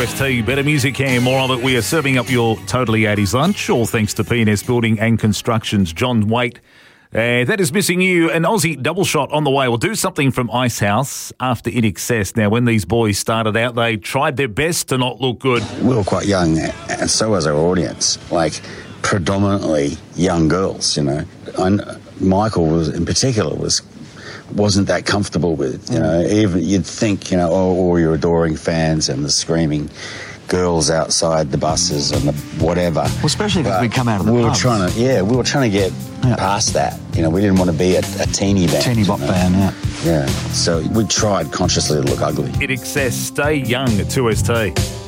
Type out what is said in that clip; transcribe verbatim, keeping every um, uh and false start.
S T, better music and more of it. We are serving up your totally eighties lunch, all thanks to P and S Building and Construction's John Waite. Uh, that is Missing You, an Aussie double shot on the way. We'll do something from Icehouse after In Excess. Now, when these boys started out, they tried their best to not look good. We were quite young, and so was our audience, like predominantly young girls, you know. And Michael was, in particular, was wasn't that comfortable with, you know, even you'd think, you know, oh, all your adoring fans and the screaming girls outside the buses and the whatever. Well, especially because we come out of the we pubs. were trying to, yeah, we were trying to get Yeah. past that. You know, we didn't want to be a, a teeny band. Teeny bop you know? band, yeah. Yeah, so we tried consciously to look ugly. In Excess, stay young at two S T.